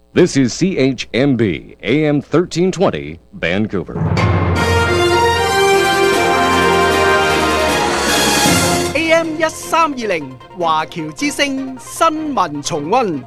This is CHMB AM 1320 Vancouver. AM 1320華僑之聲新聞重溫。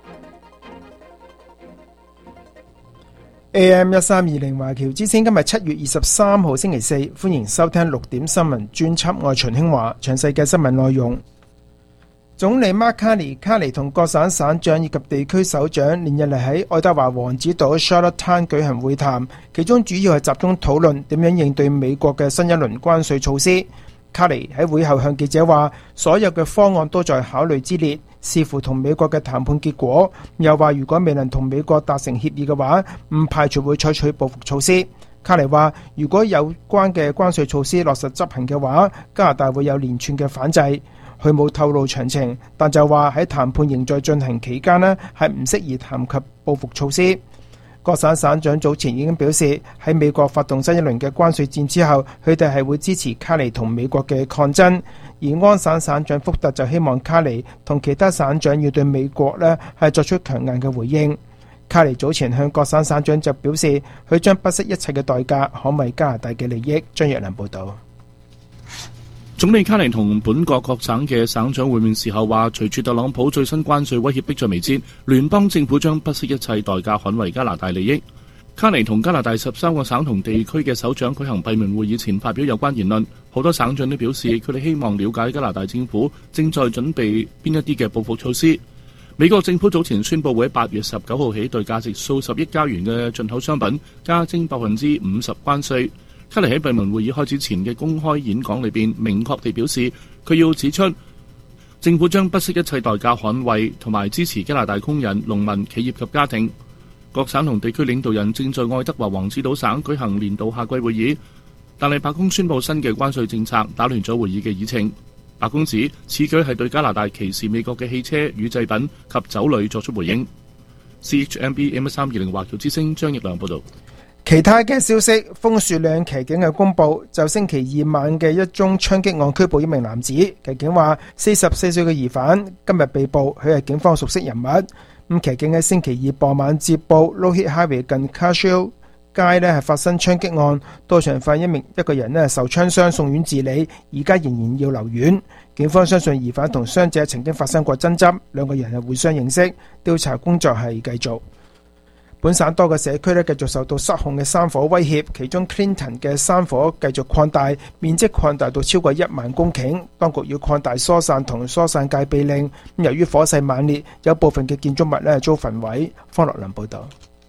AM 1320華僑之聲今日7月23號星期四，歡迎收聽6點新聞專輯，我係秦興華。詳細嘅新聞內容。總理馬卡尼同各省省長以及地區首長連日嚟喺愛德華王子島 Charlottetown 舉行會談，其中主要係集中討論點樣應對美國嘅新一輪關稅措施。卡尼喺會後向記者話，所有嘅方案都在考慮之列，視乎同美國嘅談判結果。又話如果未能同美國達成協議嘅話，唔排除會採取報復措施。卡尼話，如果有關嘅關稅措施落實執行嘅話，加拿大會有連串嘅反制。佢冇透露詳情，但就話喺談判仍在進行期間呢，係唔適宜談及報復措施。各省省長早前已經表示，喺美國發動新一輪嘅關稅戰之後，佢哋係會支持卡尼同美國嘅抗爭。而安省省長福特就希望卡尼同其他省長要對美國呢係作出強硬嘅回應。卡尼早前向各省省長就表示，佢將不惜一切嘅代價捍衛加拿大嘅利益。張若良報導。 總理卡尼同本國各省嘅省長會面時候話，隨住特朗普最新關稅威脅迫在眉睫，聯邦政府將不惜一切代價捍衛加拿大利益。卡尼同加拿大13個省同地區嘅首長舉行閉門會議前發表有關言論，好多省長都表示佢哋希望了解加拿大政府正在準備邊一啲嘅報復措施。美國政府早前宣布會喺8月19號起對價值數十億加元嘅進口商品加徵50%關稅。卡尼喺閉門會議開始前嘅公開演講裏邊，明確地表示，佢要指出政府將不惜一切代價捍衛同埋支持加拿大工人、農民、企業及家庭。各省同地區領導人正在愛德華王子島省舉行年度夏季會議，但係白宮宣布新嘅關稅政策，打亂咗會議嘅議程。白宮指此舉係對加拿大歧視美國嘅汽車、乳製品及酒類作出回應。CHMB AM1320華僑之聲張奕良報導。 其他嘅消息，楓樹嶺騎警嘅公佈就星期二晚嘅一宗槍擊案拘捕一名男子。騎警話44歲嘅疑犯今日被捕，佢係警方熟悉人物。咁騎警喺星期二傍晚接報 Lougheed Highway 近 Cashill 街呢係發生槍擊案，到場發現一個人呢受槍傷送院治理，而家仍然要留院。警方相信疑犯同傷者曾經發生過爭執，兩個人係互相認識，調查工作係繼續。本省多個社區繼續受到失控嘅山火威脅，其中 Clinton 嘅山火繼續擴大，面積擴大到超過1萬公頃，當局要擴大疏散同疏散戒備令。由於火勢猛烈，有部分嘅建築物遭焚毀。方樂倫報導。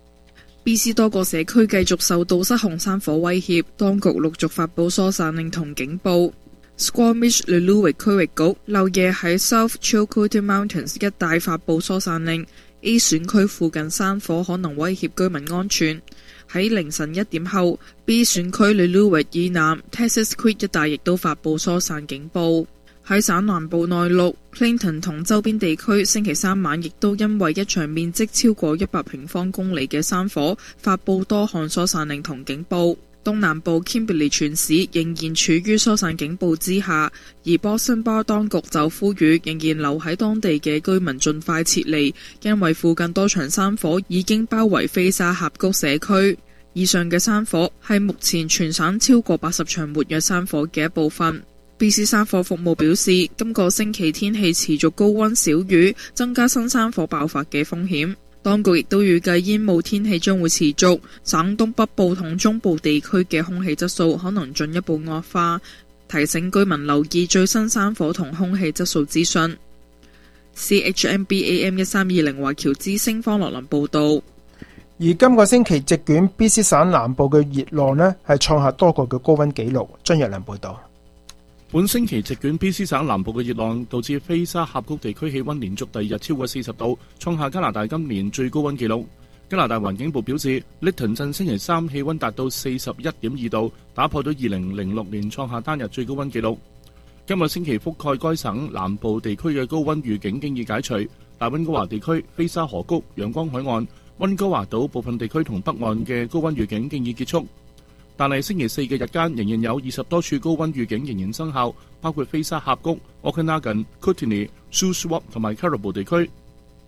BC 多個社區繼續受到失控山火威脅，當局陸續發布疏散令同警報。Squamish-Lillooet 區域局漏夜喺 South Chilcotin Mountains 一帶發布疏散令。A 選區附近山火可能威脅居民安全。喺凌晨1點後 ，B 選區 Lillooet 以南 Texas Creek 一帶亦都發布疏散警報。喺省南部內陸 Clinton 同周邊地區，星期三晚亦都因為一場面積超過100平方公里嘅山火，發布多項疏散令同警報。東南部 Kimberley 全市仍然處於疏散警報之下，而 Boston Bar 當局就呼籲仍然留喺當地嘅居民盡快撤離，因為附近多場山火已經包圍菲沙峽谷社區。以上嘅山火係目前全省超過80場活躍山火嘅一部分。BC 山火服務表示，今個星期天氣持續高溫少雨，增加新山火爆發嘅風險。當局亦都預計煙霧天氣將會持續，省東北部同中部地區嘅空氣質素可能進一步惡化，提醒居民留意最新山火同空氣質素資訊。CHMB AM1320華僑之聲方樂林報導。 而今個星期席捲 BC 省南部嘅熱浪呢係創下多個嘅高溫紀錄。張若良報導。 本星期席捲 BC 省南部嘅熱浪，導致菲沙峽谷地區氣溫連續第二日超過40度，創下加拿大今年最高溫紀錄。加拿大環境部表示，利頓鎮星期三氣溫達到41.2度，打破咗2006年創下單日最高溫紀錄。今個星期覆蓋該省南部地區嘅高溫預警經已解除，大溫哥華地區、菲沙河谷、陽光海岸、溫哥華島部分地區同北岸嘅高溫預警經已結束。但係星期四嘅日間仍然有20多處高溫預警仍然生效，包括菲沙峽谷、Okanagan、Kootenay、Shuswap 同埋 Caribou 地區。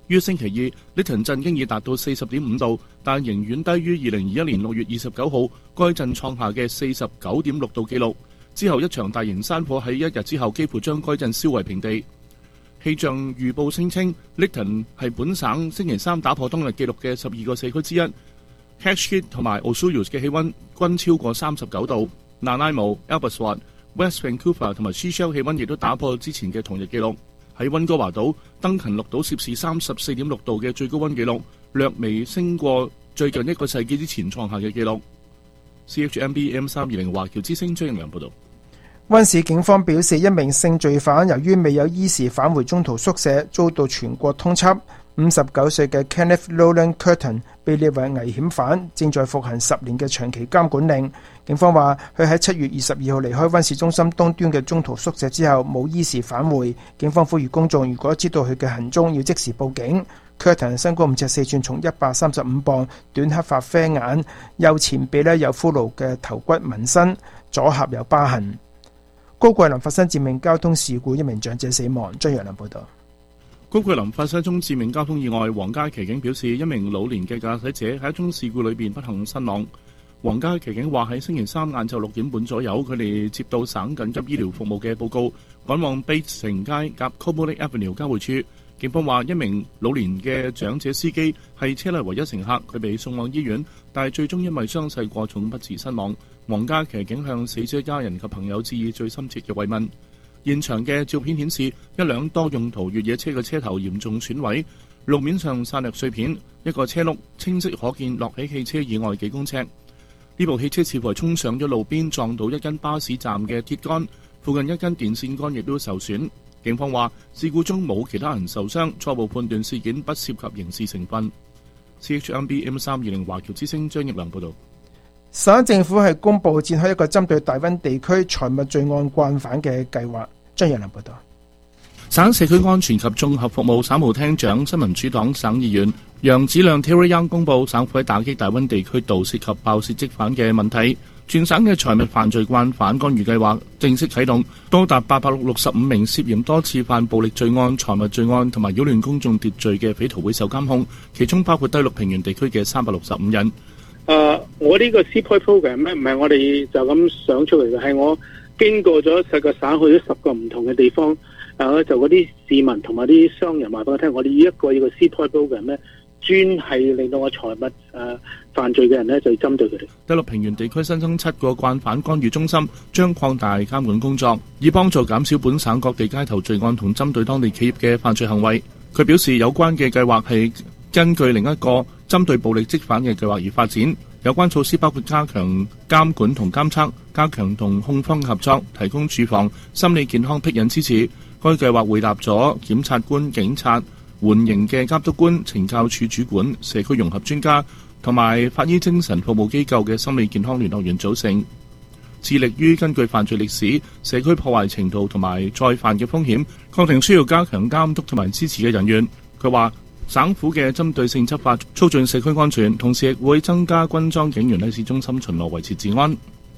於星期二，Lytton鎮經已達到 40.5 度，但仍遠低於2021年6月29號該鎮創下嘅 49.6 度紀錄。之後一場大型山火喺一日之後幾乎將該鎮燒為平地。氣象預報聲稱 ，Lytton 係本省星期三打破當日紀錄嘅12個社區之一。Cascade 同埋 Osoyoos 嘅氣溫均超過39度。Nanaimo、Albusward、West Vancouver 同埋 Sechelt 氣溫亦都打破之前嘅同日紀錄。喺溫哥華島，登勤錄到攝氏34.6度嘅最高溫紀錄，略微升過最近一個世紀之前創下嘅紀錄。CHMB M320 華僑之聲張盈良報道。 溫市警方表示，一名性罪犯由於未有依時返回中途宿舍，遭到全國通緝。59歲嘅 Kenneth Nolan Curtin 被列為危險犯，正在服行10年嘅長期監管令。警方話，佢喺7月22號離開溫市中心東端嘅中途宿舍之後，冇依時返回。警方呼籲公眾，如果知道佢嘅行蹤，要即時報警。Curtin 身高5尺4寸，重135磅，短黑髮啡眼，右前臂有骷髏嘅頭骨紋身，左頰有疤痕。高桂林發生致命交通事故，一名長者死亡。張陽良報道。 高桂林發生一宗致命交通意外，皇家騎警表示，一名老年嘅駕駛者喺一宗事故裏邊不幸身亡。皇家騎警話喺星期三晏晝6點半左右，佢哋接到省緊急醫療服務嘅報告，趕往 Bates 城街夾 Cobourg Avenue 交匯處。警方話，一名老年嘅長者司機係車內唯一乘客，佢被送往醫院，但係最終因為傷勢過重不治身亡。皇家騎警向死者家人及朋友致以最深切嘅慰問。現場嘅照片顯示，一輛多用途越野車嘅車頭嚴重損毀，路面上散落碎片，一個車轆清晰可見落喺汽車以外幾公尺。呢部汽車似乎係衝上咗路邊，撞到一根巴士站嘅鐵桿，附近一根電線桿亦都受損。警方話，事故中冇其他人受傷，初步判斷事件不涉及刑事成分。CHMB M320 華僑之聲張業良報道。 省政府係公布展開一個針對大溫地區財物罪案慣犯嘅計劃。張業良報道。 省社區安全及綜合服務省務廳長、新民主黨省議員楊子亮 Terry Young 公布，省府喺打擊大溫地區盜竊及爆竊積犯嘅問題，全省嘅財物犯罪慣犯干預計劃正式啟動，多達865名涉嫌多次犯暴力罪案、財物罪案同埋擾亂公眾秩序嘅匪徒會受監控，其中包括低陸平原地區嘅365人。 我呢個 CPOI program 咧，唔係我哋就咁想出嚟嘅，係我經過咗10個省，去咗10個唔同嘅地方，就嗰啲市民同埋啲商人話俾我聽，我哋呢個 CPOI program 咧，專係令到我財物犯罪嘅人咧，就針對佢哋。 低陸平原地區新增7個慣犯干預中心，將擴大監管工作，以幫助減少本省各地街頭罪案同針對當地企業嘅犯罪行為。佢表示，有關嘅計劃係根據另一個針對暴力積犯嘅計劃而發展。有關措施包括加強監管同監測，加強同控方合作，提供住房、心理健康庇引支持。該計劃匯納咗檢察官、警察、緩刑嘅監督官、懲教處主管、社區融合專家同埋法醫精神服務機構嘅心理健康聯絡員組成，致力於根據犯罪歷史、社區破壞程度同埋再犯嘅風險，確定需要加強監督同埋支持嘅人員。佢話，省府嘅針對性執法促進社區安全，同時亦會增加軍裝警員喺市中心巡邏維持治安。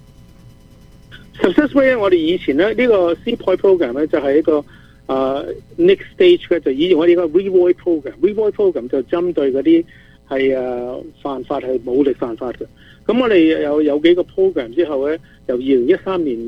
Successfully， 我哋以前咧呢個 CPOI program 咧就係一個next stage 嘅，就以前我哋個 Revoy program 就針對嗰啲係犯法係武力犯法嘅。咁我哋有幾個 program 之後咧，由2023年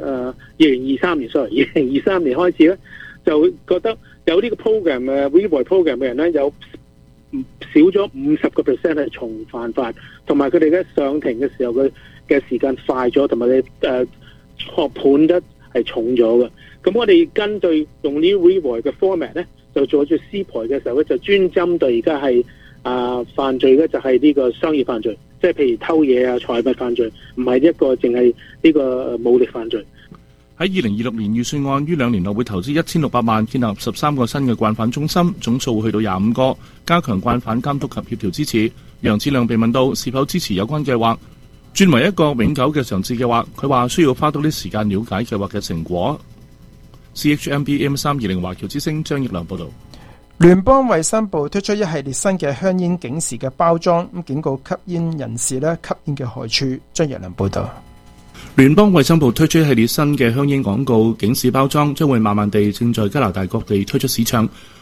開始咧，就覺得有呢個 program 嘅 Revoy program 嘅人咧，有少咗50% 係重犯法，同埋佢哋嘅上庭嘅時候嘅時間快咗，同埋你錯判得係重咗嘅。咁我哋根據用呢 Revoy 嘅 format 咧，就做咗 CPOI 嘅時候咧，就專針對而家係犯罪咧，就係呢個商業犯罪，即係譬如偷嘢啊、財物犯罪，唔係一個淨係呢個武力犯罪。 喺2026年預算案於2年內會投資1600萬建立13個新嘅慣犯中心，總數會去到25個，加強慣犯監督及協調支持。楊子亮被問到是否支持有關計劃轉為一個永久嘅嘗試計劃，佢話需要花多啲時間了解計劃嘅成果。CHMB M320 華僑之聲張業良報道。 聯邦衛生部推出一系列新嘅香煙警示嘅包裝，警告吸煙人士吸煙嘅害處。張業良報道。 聯邦衛生部推出一系列新嘅香煙廣告警示包裝，將會慢慢地正在加拿大各地推出市場。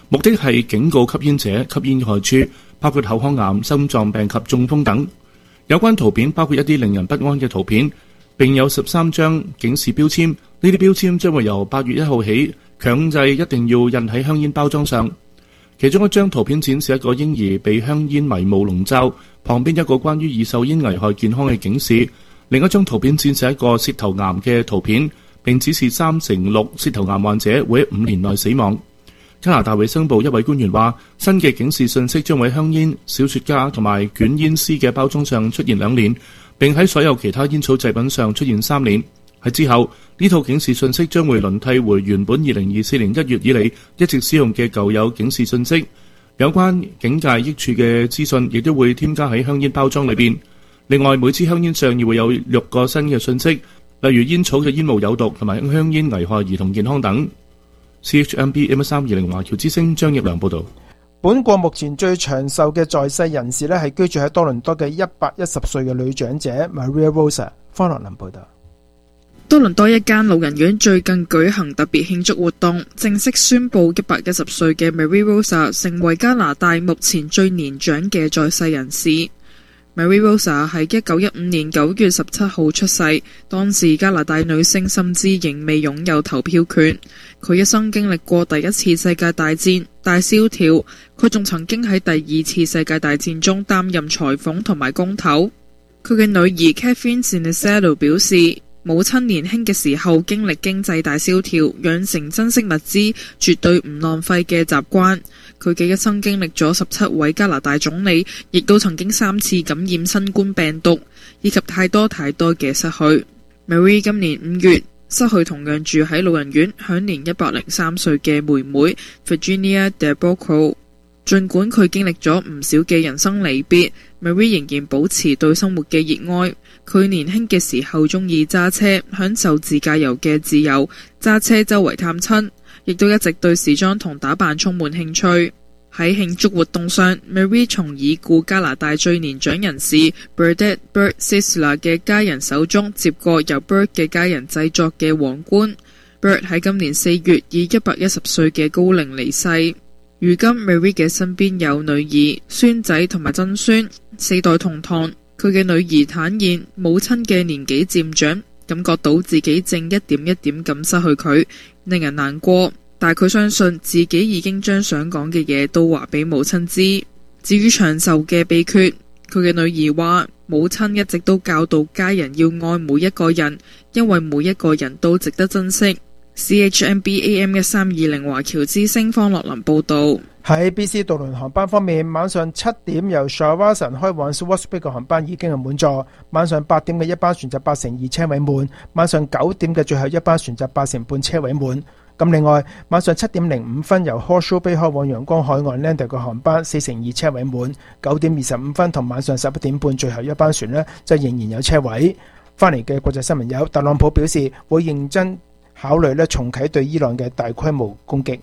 目的係警告吸煙者吸煙害處，包括口腔癌、心臟病及中風等。有關圖片包括一啲令人不安嘅圖片，並有13張警示標籤。呢啲標籤將會由8月1號起強制一定要印喺香煙包裝上。其中一張圖片展示一個嬰兒被香煙迷霧籠罩，旁邊一個關於易受煙危害健康嘅警示。另一張圖片展示一個舌頭癌嘅圖片，並指示3/6舌頭癌患者會喺5年內死亡。加拿大衛生部一位官員話，新嘅警示信息將會喺香煙、小雪茄同埋捲煙絲嘅包裝上出現2年，並喺所有其他煙草製品上出現3年。喺之後，呢套警示信息將會輪替回原本2024年1月以嚟一直使用嘅舊有警示信息。有關警戒益處嘅資訊亦都會添加喺香煙包裝裏邊。另外，每支香煙上亦會有6個新嘅信息，例如煙草嘅煙霧有毒同埋香煙危害兒童健康等。CHMB AM320華僑之聲張業良報導。 本國目前最長壽嘅在世人士係居住喺多倫多嘅110歲嘅女長者 Maria Rosa。方樂林報導。 多倫多一間老人院最近舉行特別慶祝活動，正式宣布110歲嘅 Maria Rosa 成為加拿大目前最年長嘅在世人士。Maria Rosa 喺1915年9月17號出世，當時加拿大女性甚至仍未擁有投票權。佢一生經歷過第一次世界大戰、大蕭條，佢仲曾經喺第二次世界大戰中擔任裁縫同埋工頭。佢嘅女兒 Catherine Sinisalo 表示，母親年輕嘅時候經歷經濟大蕭條，養成珍惜物資、絕對唔浪費嘅習慣。佢嘅一生經歷咗17位加拿大總理，亦都曾經3次感染新冠病毒，以及太多嘅失去。Marie 今年5月失去同樣住喺老人院、享年103歲嘅妹妹 Virginia DeBocco。儘管佢經歷咗唔少嘅人生離別， Marie 仍然保持對生活嘅熱愛。佢年輕嘅時候中意揸車，享受自駕遊嘅自由，揸車周圍探親，亦都一直對時裝同打扮充滿興趣。喺慶祝活動上， Marie 從已故加拿大最年長人士 Bernadette Burt Sisler 嘅家人手中接過由 Burt 嘅家人製作嘅皇冠。Burt 喺今年4月以110歲嘅高齡離世。如今 Marie 嘅身邊有女兒、孫仔同埋曾孫，4代同堂。佢嘅女兒坦言，母親嘅年紀漸長，感覺到自己正一點一點咁失去佢，令人難過。但佢相信自己已經將想講嘅嘢都話俾母親知。至於長壽嘅秘訣，佢嘅女兒話，母親一直都教導家人要愛每一個人，因為每一個人都值得珍惜。CHMB AM1320 華僑之聲方樂林報導。 喺 BC 渡輪航班方面，晚上7點由 Shawinigan 開往 Swartz Bay 嘅航班已經係滿座，晚上8點嘅一班船就82%車位滿，晚上9點嘅最後一班船就80%車位滿。咁另外，晚上7點05分由 Horseshoe Bay 開往陽光海岸 Lander 嘅航班42%車位滿，9點25分同晚上11點半最後一班船呢，就仍然有車位。翻嚟嘅國際新聞有，特朗普表示會認真考慮重啟對伊朗嘅大規模攻擊。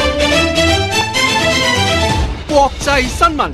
國際新聞。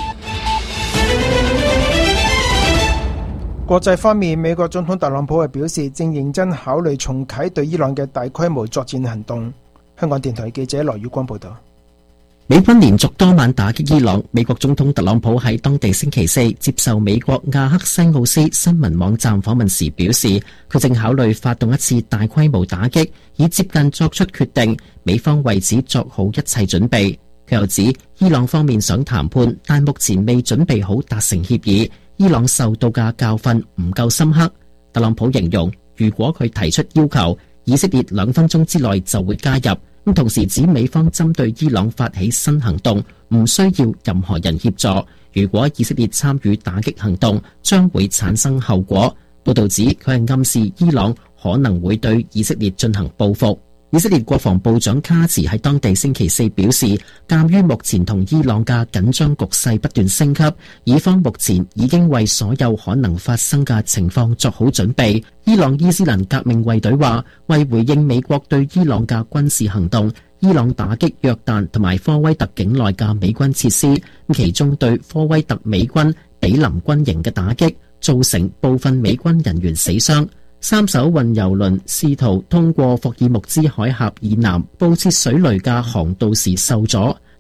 國際方面，美國總統特朗普係表示正認真考慮重啟對伊朗嘅大規模作戰行動。香港電台記者羅宇光報道。 美軍連續多晚打擊伊朗，美國總統特朗普喺當地星期四接受美國亞克西奧斯新聞網站訪問時表示，佢正考慮發動一次大規模打擊，以接近作出決定，美方為此作好一切準備。佢又指，伊朗方面想談判，但目前未準備好達成協議，伊朗受到嘅教訓唔夠深刻。特朗普形容，如果佢提出要求，以色列2分鐘之內就會加入。同時指美方針對伊朗發起新行動，唔需要任何人協助。如果以色列參與打擊行動，將會產生後果。報道指佢係暗示伊朗可能會對以色列進行報復。以色列國防部長卡茨喺當地星期四表示，鑑於目前同伊朗嘅緊張局勢不斷升級，以方目前已經為所有可能發生嘅情況作好準備。伊朗伊斯蘭革命衛隊話，為回應美國對伊朗嘅軍事行動，伊朗打擊約旦同埋科威特境內嘅美軍設施，其中對科威特美軍比林軍營嘅打擊，造成部分美軍人員死傷。3艘運油輪試圖通過霍爾木茲海峽以南布設水雷嘅航道時受阻，一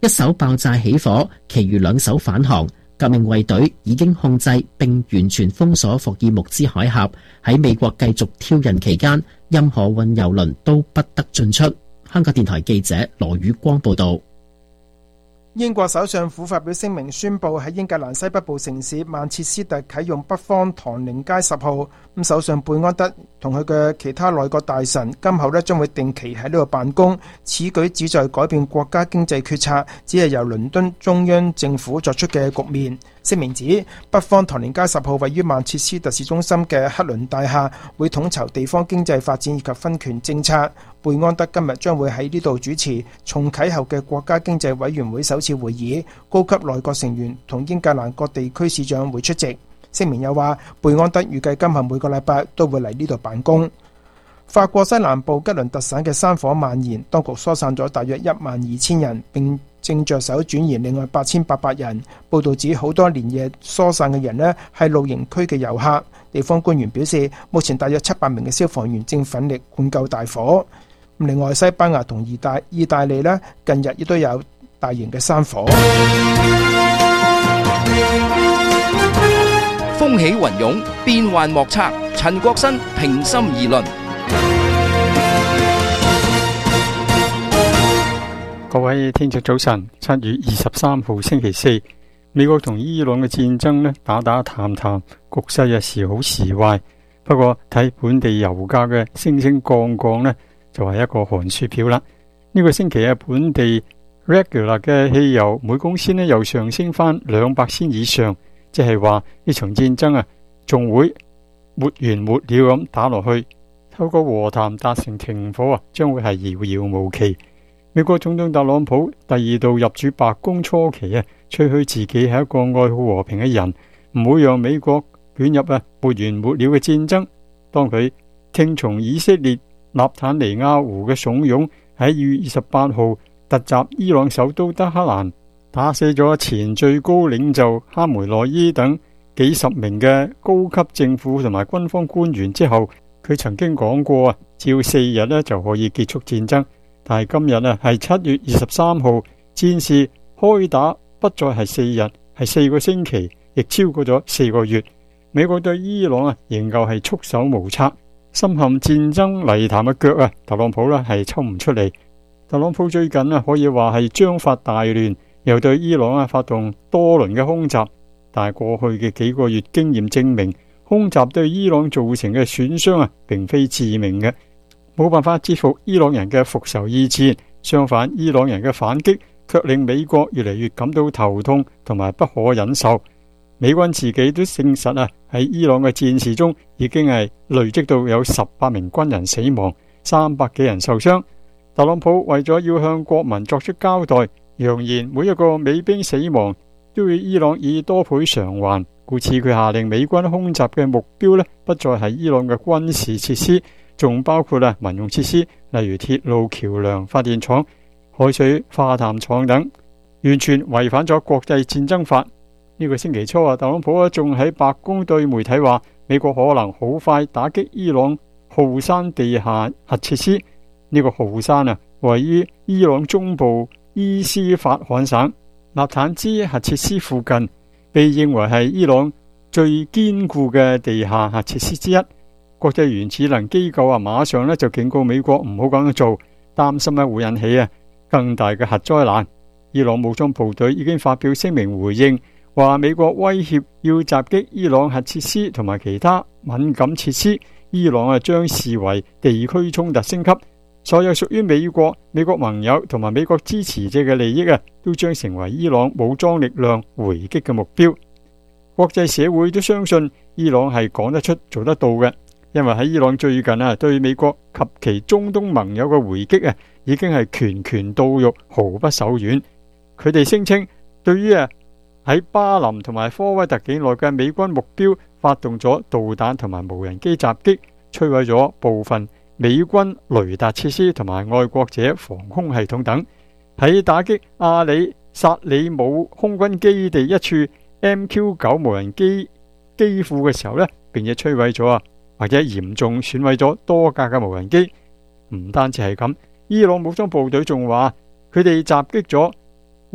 一艘爆炸起火，其餘2艘返航。革命衛隊已經控制並完全封鎖霍爾木茲海峽。喺美國繼續挑釁期間，任何運油輪都不得進出。香港電台記者羅宇光報道。 英國首相府發表聲明，宣布喺英格蘭西北部城市曼徹斯特啟用北方唐寧街10號。首相貝安德同佢嘅其他內閣大臣今後將會定期喺呢度辦公。此舉旨在改變國家經濟決策只係由倫敦中央政府作出嘅局面。聲明指北方唐寧街10號位於曼徹斯特市中心嘅克倫大廈，會統籌地方經濟發展以及分權政策。貝安德今日將會喺呢度主持重啟後嘅國家經濟委員會首次會議，高級內閣成員同英格蘭各地區市長會出席。聲明又話，貝安德預計今後每個禮拜都會嚟呢度辦公。法國西南部吉倫特省嘅山火蔓延，當局疏散咗大約12000人，並正着手轉移另外8800人。報道指好多連夜疏散嘅人係露營區嘅遊客。地方官員表示，目前大約700名嘅消防員正奮力灌救大火。另外，西班牙同意大利近日亦都有大型嘅山火。 風起雲湧，變幻莫測。陳國新平心而論。 各位聽眾早晨，7月23號星期四，美國同伊朗嘅戰爭打打談談，局勢時好時壞。不過睇本地油價嘅升升降降就係一個寒暑表啦。呢個星期本地 regular 嘅汽油每公升又上升翻200仙以上，即係話呢場戰爭仲會沒完沒了咁打落去。透過和談達成停火將會係遙遙無期。美國總統特朗普第2度入主白宮初期吹噓自己係一個愛好和平嘅人，唔會讓美國捲入沒完沒了嘅戰爭。當佢聽從以色列納坦尼亞胡嘅慫恿，喺2月28號突襲伊朗首都德黑蘭，打死咗前最高領袖哈梅內伊等幾十名嘅高級政府同埋軍方官員之後，佢曾經講過只要4日就可以結束戰爭。但係今日係7月23號，戰事開打不再係4日，係4個星期，亦超過咗4個月。美國對伊朗仍舊係束手無策，深陷戰爭泥潭嘅腳特朗普係抽唔出嚟。特朗普最近可以話係章法大亂，又對伊朗發動多輪嘅空襲。但係過去嘅幾個月經驗證明，空襲對伊朗造成嘅損傷並非致命嘅，冇辦法支服伊朗人嘅復仇意志。相反，伊朗人嘅反擊卻令美國越嚟越感到頭痛同埋不可忍受。美軍自己都證實喺伊朗嘅戰事中已經係累積到有18名軍人死亡，300幾人受傷。特朗普為咗要向國民作出交代，揚言每一個美兵死亡都要伊朗以多倍償還，故此佢下令美軍空襲嘅目標不再係伊朗嘅軍事設施，仲包括民用設施，例如鐵路、橋樑、發電廠、海水化淡廠等，完全違反咗國際戰爭法。呢個星期初特朗普仲喺白宮對媒體話，美國可能好快打擊伊朗浩山地下核設施。呢個浩山位於伊朗中部伊斯法罕省納坦茲核設施附近，被認為係伊朗最堅固嘅地下核設施之一。國際原子能機構馬上就警告美國唔好咁樣做，擔心會引起更大嘅核災難。伊朗武裝部隊已經發表聲明回應，話美國威脅要襲擊伊朗核設施同埋其他敏感設施，伊朗將視為地區衝突升級，所有屬於美國盟友同埋美國支持者嘅利益都將成為伊朗武裝力量回擊嘅目標。國際社會都相信伊朗係講得出做得到嘅，因為喺伊朗最近對美國及其中東盟友嘅回擊已經係拳拳到肉，毫不手軟。佢哋聲稱對於喺巴林同埋科威特境內嘅美軍目標發動咗導彈同埋無人機襲擊，摧毀咗部分美軍雷達設施同埋愛國者防空系統等。喺打擊阿里薩里姆空軍基地一處 MQ9 無人機機庫嘅時候並且摧毀咗或者嚴重損毀咗多架嘅無人機。唔單止係咁，伊朗武裝部隊仲話佢哋襲擊咗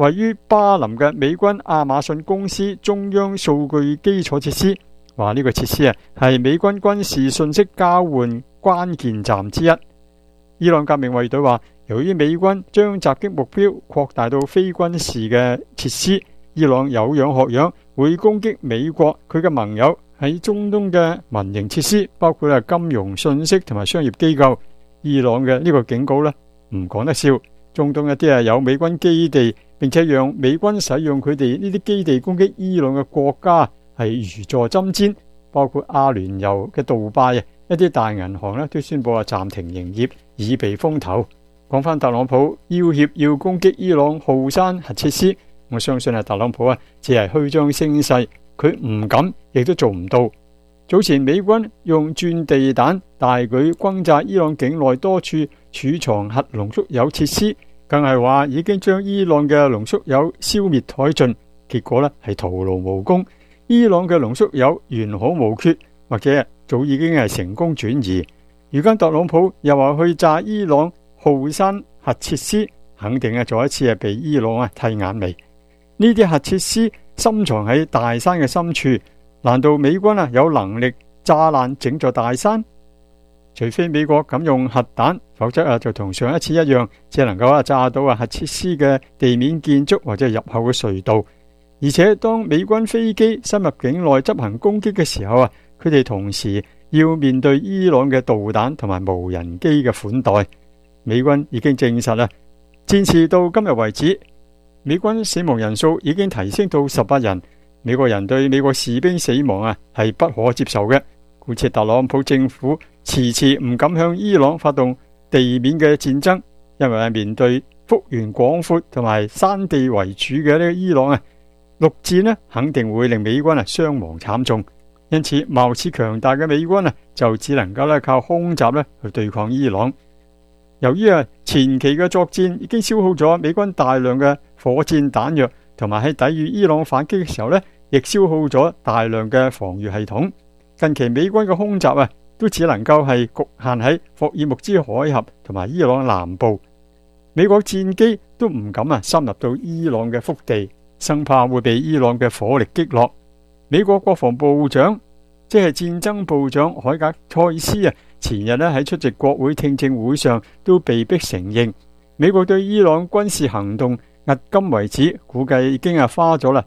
位於巴林嘅美軍亞馬遜公司中央數據基礎設施，話呢個設施係美軍軍事信息交換關鍵站之一。伊朗革命衛隊話，由於美軍將襲擊目標擴大到非軍事嘅設施，伊朗有樣學樣會攻擊美國佢嘅盟友喺中東嘅民營設施，包括金融、信息同埋商業機構。伊朗嘅呢個警告呢，唔講得笑。中東一啲有美軍基地，並且讓美軍使用佢哋呢啲基地攻擊伊朗嘅國家係如坐針氈，包括阿聯酋嘅杜拜一啲大銀行呢都宣布暫停營業，以避風頭。講翻特朗普要挾要攻擊伊朗浩山核設施，我相信特朗普只係虛張聲勢，佢唔敢亦都做唔到。早前美軍用鑽地彈大舉轟炸伊朗境內多處儲藏核濃縮鈾設施，更係話已經將伊朗嘅濃縮鈾消滅殆盡，結果係徒勞無功。伊朗嘅濃縮鈾完好無缺，或者早已經係成功轉移。如今特朗普又話去炸伊朗浩山核設施，肯定再一次被伊朗剃眼眉。呢啲核設施深藏喺大山嘅深處，難道美軍有能力炸爛整座大山？除非美國敢用核彈，否則就同上一次一樣，只能夠炸到核設施嘅地面建築或者入口嘅隧道。而且當美軍飛機深入境內執行攻擊嘅時候佢哋同時要面對伊朗嘅導彈同埋無人機嘅款待。美軍已經證實戰事到今日為止，美軍死亡人數已經提升到18人。美國人對美國士兵死亡係不可接受嘅，故此特朗普政府遲遲唔敢向伊朗發動地面嘅戰爭，因為面對幅員廣闊同埋山地為主嘅呢個伊朗陸戰肯定會令美軍傷亡慘重。因此貌似強大嘅美軍就只能夠靠空襲去對抗伊朗。由於前期嘅作戰已經消耗咗美軍大量嘅火箭彈藥，同埋喺抵禦伊朗反擊嘅時候亦消耗咗大量嘅防禦系統。近期美軍嘅空襲都只能夠係局限喺霍爾木茲海峽同埋伊朗南部。美國戰機都唔敢深入到伊朗嘅腹地，生怕會被伊朗嘅火力擊落。美國國防部長即係戰爭部長海格塞斯前日喺出席國會聽證會上都被迫承認，美國對伊朗軍事行動迄今為止估計已經花咗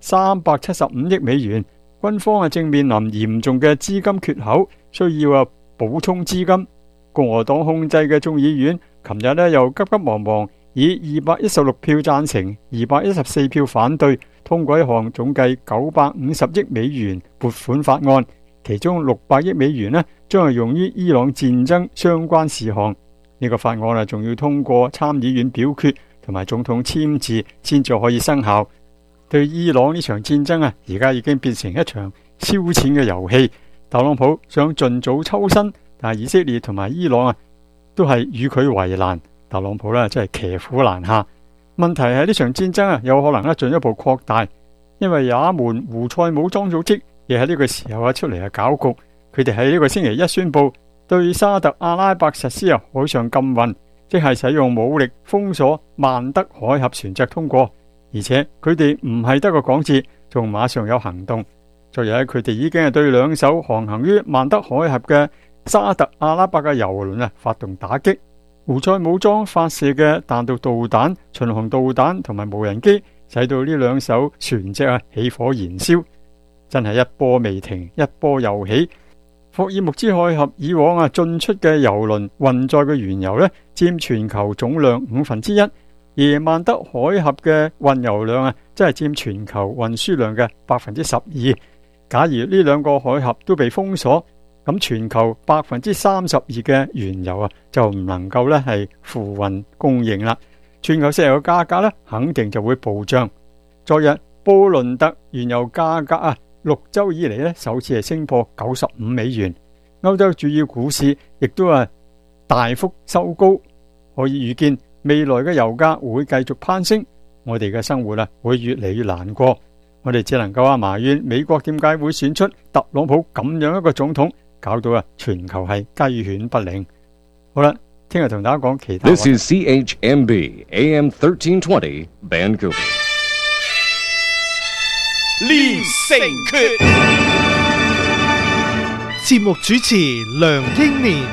375億美元，軍方正面臨嚴重嘅資金缺口，需要補充資金。共和黨控制嘅眾議院琴日又急急忙忙以216票贊成、214票反對通過一項總計950億美元撥款法案，其中600億美元將係用於伊朗戰爭相關事項。呢個法案仲要通過參議院表決同埋總統簽字先至可以生效。對伊朗呢場戰爭而家已經變成一場燒錢嘅遊戲。特朗普想盡早抽身，但係以色列同埋伊朗都係與佢為難。特朗普真係騎虎難下。問題係呢場戰爭有可能進一步擴大，因為也門胡塞武裝組織亦喺呢個時候出嚟搞局。佢哋喺呢個星期一宣布對沙特阿拉伯實施海上禁運，即係使用武力封鎖曼德海峽船隻通過。而且佢哋唔係得個講字，仲馬上有行動。昨日佢哋已經係對2艘航行於曼德海峽嘅沙特阿拉伯嘅油輪發動打擊。胡塞武裝發射嘅彈道導彈、巡航導彈同埋無人機，使到呢2艘船隻起火燃燒，真係一波未停，一波又起。霍爾木茲海峽以往進出嘅油輪運載嘅原油佔全球總量1/5，而曼德海峽嘅運油量真係佔全球運輸量嘅12%。假如呢2個海峽都被封鎖，咁全球32%嘅原油就唔能夠係付運供應啦。全球石油價格肯定就會暴漲。昨日布倫特原油價格6週以嚟首次係升破95美元。歐洲主要股市亦都大幅收高，可以預見未來嘅油價會繼續攀升，我哋嘅生活會越嚟越難過。我哋只能夠埋怨美國點解會選出特朗普咁樣一個總統，搞到全球係雞犬不寧。好啦，聽日同大家講其他。 This is CHMB AM 1320 Vancouver. 練成訣。節目主持梁英年。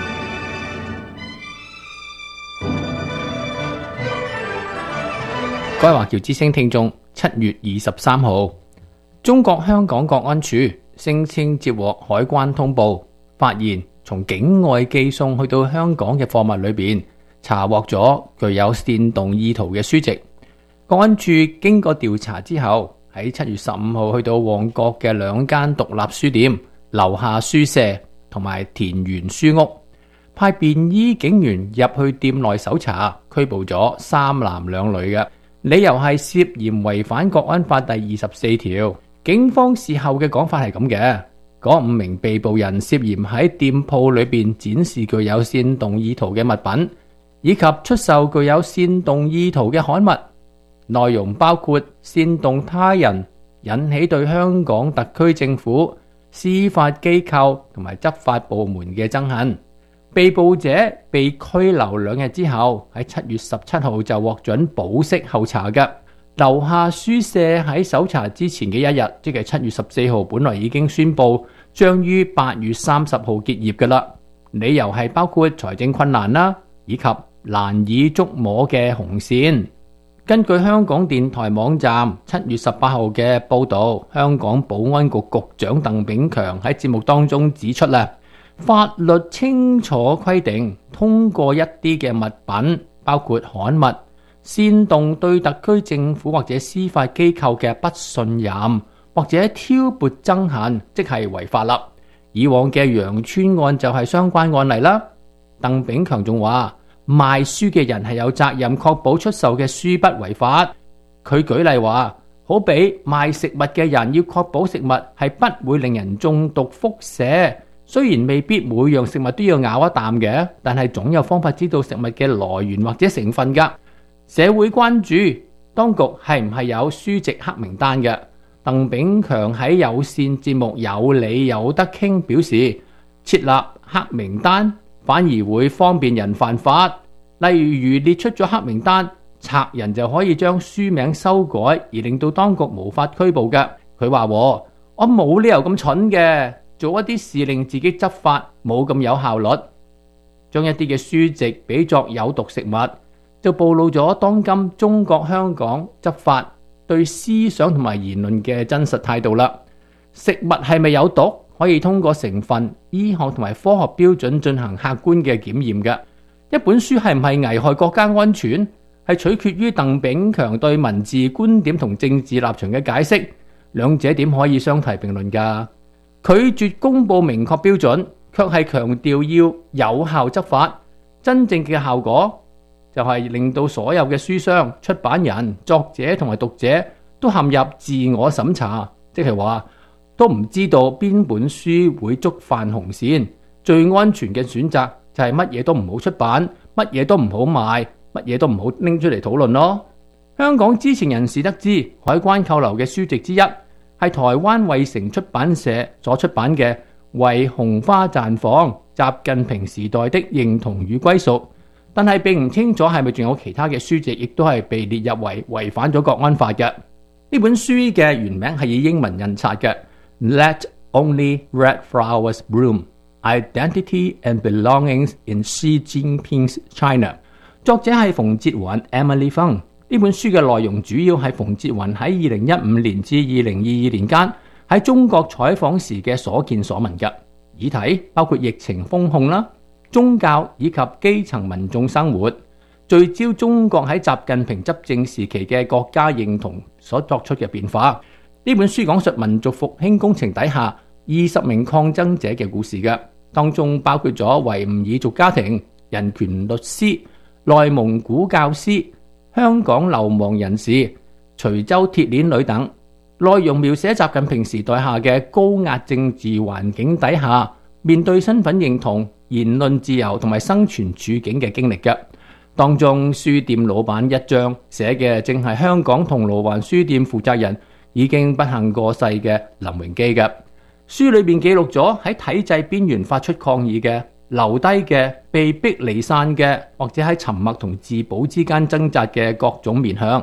各位華僑之聲聽眾，7月23號，中國香港國安處聲稱接獲海關通報，發現從境外寄送去到香港嘅貨物裏邊查獲咗具有煽動意圖嘅書籍。國安處經過調查之後，喺7月15號去到旺角嘅2間獨立書店、樓下書社同埋田園書屋，派便衣警員入去店內搜查，拘捕咗3男2女嘅。理由係涉嫌違反國安法第24條。警方事後嘅講法係咁嘅，嗰5名被捕人涉嫌喺店鋪裏邊展示具有煽動意圖嘅物品，以及出售具有煽動意圖嘅刊物，內容包括煽動他人引起對香港特區政府、司法機構同埋執法部門嘅憎恨。被捕者被拘留2日之後，喺7月17號就獲准保釋候查嘅。樓下書社喺搜查之前嘅1日，即係7月14號，本來已經宣布將於8月30號結業嘅啦。理由係包括財政困難啦，以及難以捉摸嘅紅線。根據香港電台網站7月18號嘅報導，香港保安局局長鄧炳強喺節目當中指出啦，法律清楚規定，通過一啲嘅物品，包括刊物，煽動對特區政府或者司法機構嘅不信任，或者挑撥憎恨，即係違法啦。以往嘅楊村案就係相關案例啦。鄧炳強仲話，賣書嘅人係有責任確保出售嘅書不違法。佢舉例話，好比賣食物嘅人要確保食物係不會令人中毒輻射。雖然未必每樣食物都要咬一啖嘅，但係總有方法知道食物嘅來源或者成分㗎。社會關注當局係唔係有書籍黑名單嘅？鄧炳強喺有線節目有理有得傾表示，設立黑名單反而會方便人犯法。例如列出咗黑名單，賊人就可以將書名修改，而令到當局無法拘捕嘅。佢話：我冇理由咁蠢嘅。做一啲事令自己執法冇咁有效率，將一啲嘅書籍比作有毒食物，就暴露咗當今中國香港執法對思想同埋言論嘅真實態度啦。食物係咪有毒，可以通過成分、醫學同埋科學標準進行客觀嘅檢驗嘅。一本書係唔係危害國家安全，係取決於鄧炳強對文字觀點同政治立場嘅解釋，兩者點可以相提並論㗎？拒絕公布明確標準，卻係強調要有效執法。真正嘅效果就係令到所有嘅書商、出版人、作者同埋讀者都陷入自我審查，即係話都唔知道邊本書會觸犯紅線。最安全嘅選擇就係乜嘢都唔好出版，乜嘢都唔好賣，乜嘢都唔好拎出嚟討論咯。香港知情人士得知，海關扣留嘅書籍之一係台灣衛城出版社所出版嘅《為紅花綻放：習近平時代的認同與歸屬》，但係並唔清楚係咪仲有其他嘅書籍，亦都係被列入為違反咗國安法嘅。呢本書嘅原名係以英文印刷嘅， Let Only Red Flowers Bloom: Identity and Belongings in Xi Jinping's China。作者係馮哲雲 Emily Fung。呢本書嘅內容主要係馮哲雲喺2015年至2022年間喺中國採訪時嘅所見所聞嘅議題，包括疫情封控啦、宗教以及基層民眾生活，聚焦中國喺習近平執政時期嘅國家認同所作出嘅變化。呢本書講述民族復興工程底下20名抗爭者嘅故事嘅，當中包括咗維吾爾族家庭、人權律師、內蒙古教師、香港流亡人士、徐州鐵鏈女等，內容描寫習近平時代下嘅高壓政治環境底下，面對身份認同、言論自由同埋生存處境嘅經歷嘅。當中書店老闆一章寫嘅正係香港銅鑼灣書店負責人已經不幸過世嘅林榮基嘅。書裏邊記錄咗喺體制邊緣發出抗議嘅、留低嘅、被逼離散嘅，或者喺沉默同自保之間掙扎嘅各種面向。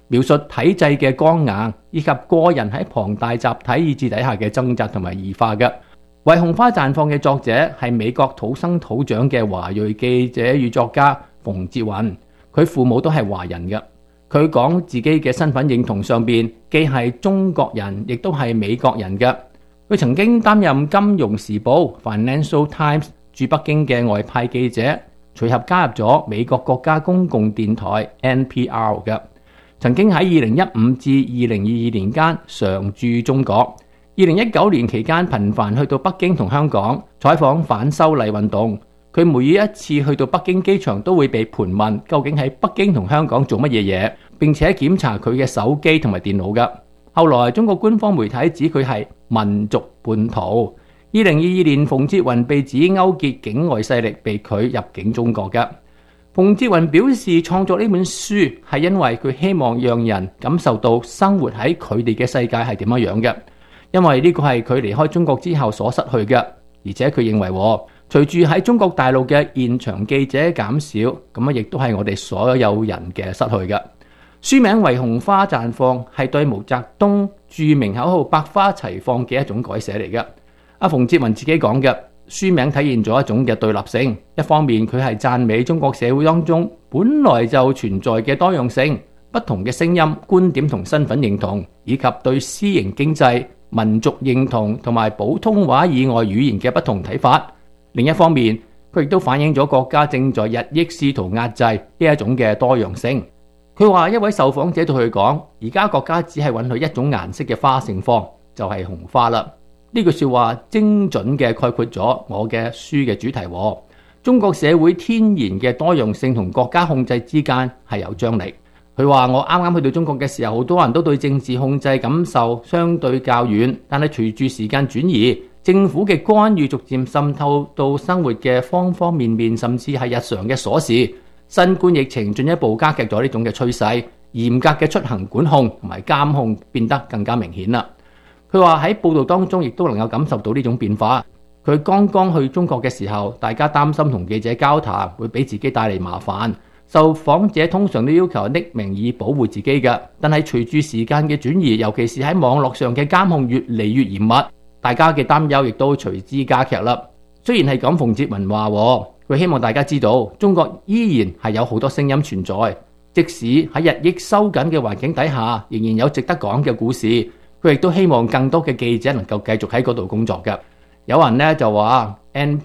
描述體制嘅剛硬，以及個人喺龐大集體意志底下嘅掙扎同埋異化嘅。為紅花綻放嘅作者係美國土生土長嘅華裔記者與作家馮捷雲，佢父母都係華人嘅。佢講自己嘅身份認同上邊既係中國人，亦都係美國人嘅。佢曾經擔任《金融時報》（Financial Times） 駐北京嘅外派記者，隨後加入咗美國國家公共電台 NPR 嘅。曾經喺2015至2022年間常駐中國。2019年期間頻繁去到北京同香港採訪反修例運動。佢每一次去到北京機場都會被盤問究竟喺北京同香港做乜嘢嘢，並且檢查佢嘅手機同埋電腦嘅。後來中國官方媒體指佢係民族叛徒。2022年馮捷雲被指勾結境外勢力，被拒入境中國嘅。馮捷雲表示創作呢本書係因為佢希望讓人感受到生活喺佢哋嘅世界係點樣嘅，因為呢個係佢離開中國之後所失去嘅。而且佢認為隨住喺中國大陸嘅現場記者減少，咁亦都係我哋所有人嘅失去嘅。書名為紅花綻放，係對毛澤東著名口號百花齊放嘅一種改寫嚟嘅。阿馮捷雲自己講嘅書名體現咗一種嘅對立性，一方面佢係讚美中國社會當中本來就存在嘅多樣性、不同嘅聲音、觀點同身份認同，以及對私營經濟、民族認同同埋普通話以外語言嘅不同睇法。另一方面，佢亦都反映咗國家正在日益試圖壓制呢一種嘅多樣性。佢話一位受訪者對佢講，而家國家只係允許一種顏色嘅花盛放，就係紅花啦。呢句說話精準嘅概括咗我嘅書嘅主題。中國社會天然嘅多樣性同國家控制之間係有張力。佢話我啱啱去到中國嘅時候，好多人都對政治控制感受相對較遠，但係隨住時間轉移，政府嘅干預逐漸滲透到生活嘅方方面面，甚至係日常嘅瑣事。新冠疫情進一步加劇咗呢種嘅趨勢，嚴格嘅出行管控同埋監控變得更加明顯啦。佢話喺報道當中亦都能夠感受到呢種變化。佢剛剛去中國嘅時候，大家擔心同記者交談會俾自己帶嚟麻煩，受訪者通常都要求匿名以保護自己嘅。但係隨住時間嘅轉移，尤其是喺網絡上嘅監控越嚟越嚴密，大家嘅擔憂亦都隨之加劇啦。雖然係咁，馮捷雲話佢希望大家知道，中國依然係有好多聲音存在，即使喺日益收緊嘅環境底下，仍然有值得講嘅故事。佢亦都希望更多嘅記者能夠繼續喺嗰度工作嘅。有人呢就話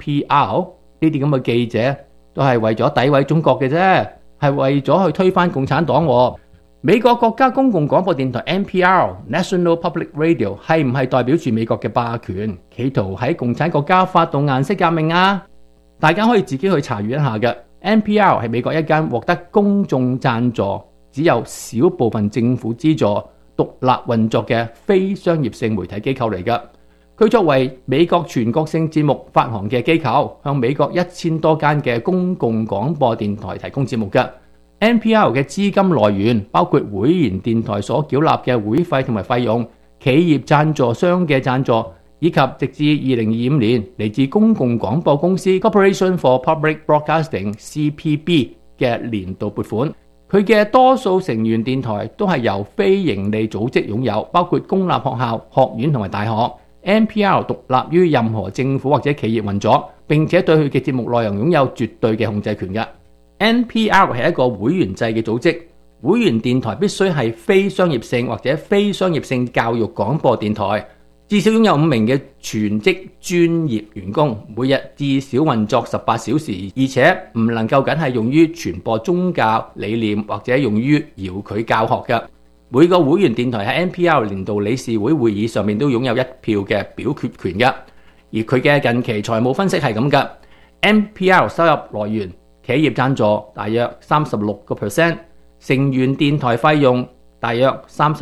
NPR 呢啲咁嘅記者都係為咗詆毀中國嘅啫，係為咗去推翻共產黨。美國國家公共廣播電台 NPR National Public Radio 係唔係代表住美國嘅霸權，企圖喺共產國家發動顏色革命啊？大家可以自己去查閱一下嘅。NPR 係美國一間獲得公眾贊助、只有少部分政府資助、獨立運作嘅非商業性媒體機構嚟嘅。佢作為美國全國性節目發行嘅機構，向美國1000多間嘅公共廣播電台提供節目嘅。NPR 嘅資金來源包括會員電台所繳納嘅會費同埋費用、企業贊助商嘅贊助，以及直至2025年嚟自公共廣播公司 Corporation for Public Broadcasting (CPB) 嘅年度撥款。佢嘅多數成員電台都係由非營利組織擁有，包括公立學校、學院同埋大學。NPR 獨立於任何政府或者企業運作，並且對佢嘅節目內容擁有絕對嘅控制權嘅。NPR 係一個會員制嘅組織，會員電台必須係非商業性或者非商業性教育廣播電台，至少擁有5名嘅全職專業員工，每日至少運作18小時，而且唔能夠僅係用於傳播宗教理念或者用於遙距教學嘅。每個會員電台喺 NPR 年度理事會會議上面都擁有1票嘅表決權嘅。而佢嘅近期財務分析係咁嘅。NPR 收入來源，企業贊助大約 36%， 成員電台費用大約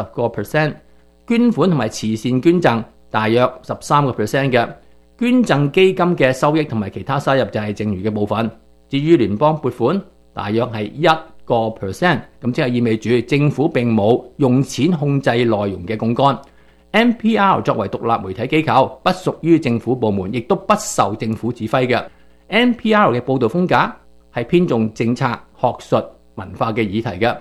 30%， 捐款同埋慈善捐贈大約 13% 嘅。捐贈基金嘅收益同埋其他收入就係剩餘嘅部分。至於聯邦撥款大約係1%，咁即係意味住政府並冇用錢控制內容嘅槓桿。NPR 作為獨立媒體機構，不屬於政府部門，亦都不受政府指揮嘅。NPR 嘅報導風格係偏重政策、學術、文化嘅議題嘅。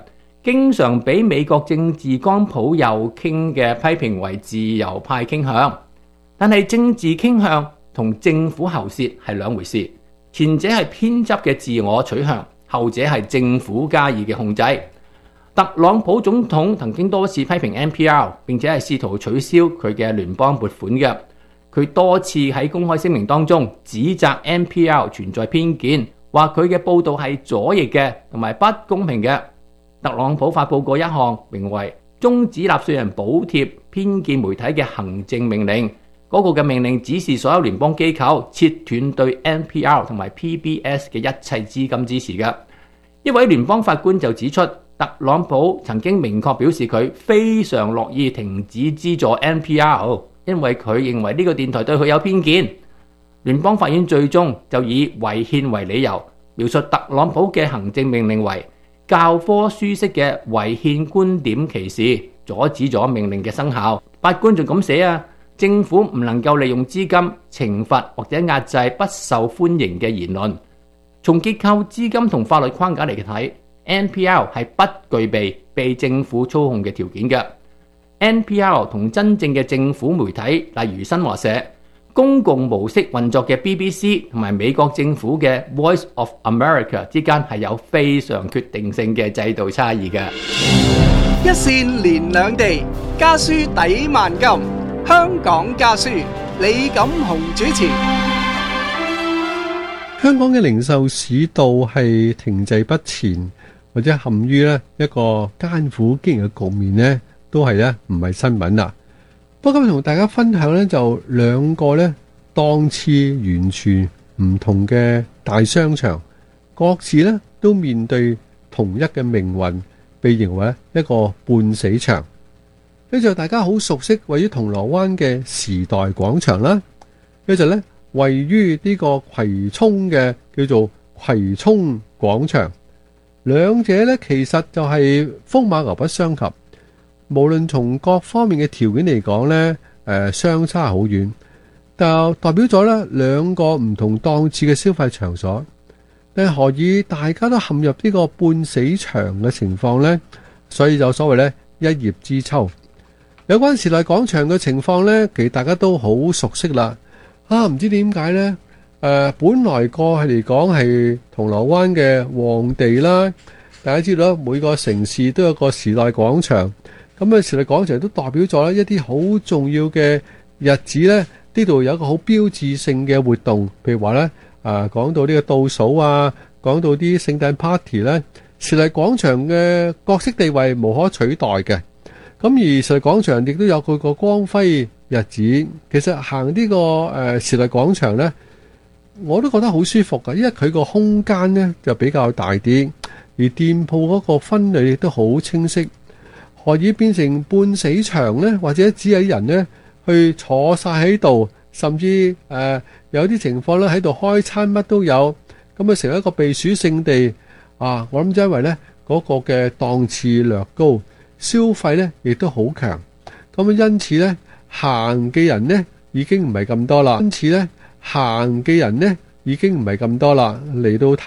經常俾美國政治光譜右傾嘅批評為自由派傾向。但係政治傾向同政府喉舌係兩回事，前者係偏執嘅自我取向，後者係政府加以嘅控制。特朗普總統曾經多次批評 NPR， 並且係試圖取消佢嘅聯邦撥款嘅。佢多次喺公開聲明當中指責 NPR 存在偏見，話佢嘅報導係左翼嘅同埋不公平嘅。特朗普發佈過一項名為終止納稅人補貼偏見媒體嘅行政命令，嗰個嘅命令指示所有聯邦機構切斷對 NPR 同埋 PBS 嘅一切資金支持嘅。一位聯邦法官就指出，特朗普曾經明確表示佢非常樂意停止資助 NPR， 因為佢認為呢個電台對佢有偏見。聯邦法院最終就以違憲為理由，描述特朗普嘅行政命令為教科書式嘅違憲觀點歧視，阻止咗命令嘅生效。法官仲咁寫啊，政府唔能夠利用資金懲罰或者壓制不受歡迎嘅言論。從結構、資金同法律框架嚟睇，NPR 係不具備被政府操控嘅條件嘅。NPR 同真正嘅政府媒體，例如新華社、公共模式運作嘅 BBC 同埋美國政府嘅 Voice of America 之間係有非常決定性嘅制度差異嘅。 一線連兩地，家書抵萬金。香港家書，李錦雄主持。 香港嘅零售市道係停滯不前，或者陷於一個艱苦經營嘅局面呢，都係唔係新聞啦。不過今日同大家分享呢，就兩個檔次完全唔同嘅大商場，各自都面對同一嘅命運，被認為一個半死場。呢就大家好熟悉位於銅鑼灣嘅時代廣場啦，呢就位於呢個葵涌嘅叫做葵涌廣場。兩者其實就係風馬牛不相及，無論從各方面嘅條件嚟講相差好遠，就代表咗兩個唔同檔次嘅消費場所。但係何以大家都陷入呢個半死場嘅情況呢？所以就所謂一葉知秋。有關時代廣場嘅情況呢，其實大家都好熟悉啦。唔知點解呢？本來過去嚟講係銅鑼灣嘅旺地啦，大家知道每個城市都有個時代廣場，咁時代廣場都代表咗一啲好重要嘅日子呢，呢度有一個好標誌性嘅活動，譬如話呢，講到呢個倒數啊，講到啲聖誕 party 呢，時代廣場嘅角色地位無可取代嘅。咁而時代廣場亦都有佢個光輝日子。其實行呢個時代廣場呢，我都覺得好舒服㗎，因為佢個空間呢就比較大啲，而店鋪嗰個分類亦都好清晰。何以變成半死場呢？或者只有人呢去坐晒喺度，甚至有啲情況呢喺度開餐乜都有，咁成為一個避暑勝地啊！我諗就因為呢嗰個嘅檔次略高，消費呢亦都好強，咁因此呢行嘅人呢已經唔係咁多啦。因此呢行嘅人呢已經唔係咁多啦，嚟到